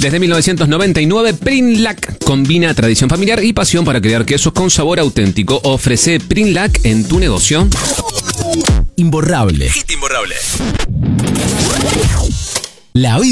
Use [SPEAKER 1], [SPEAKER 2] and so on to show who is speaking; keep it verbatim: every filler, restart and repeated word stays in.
[SPEAKER 1] Desde mil novecientos noventa y nueve, Prinlac combina tradición familiar y pasión para crear quesos con sabor auténtico. Ofrece Prinlac en tu negocio.
[SPEAKER 2] Imborrable.
[SPEAKER 3] Hit imborrable.
[SPEAKER 2] La vida.